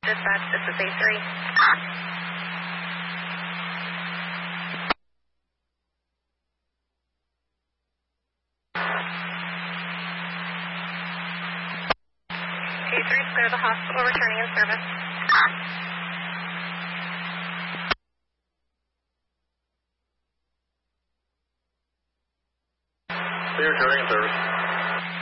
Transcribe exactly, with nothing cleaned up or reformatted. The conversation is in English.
Dispatch, this is A three. A three, clear the hospital, returning in service. Clear, returning in service.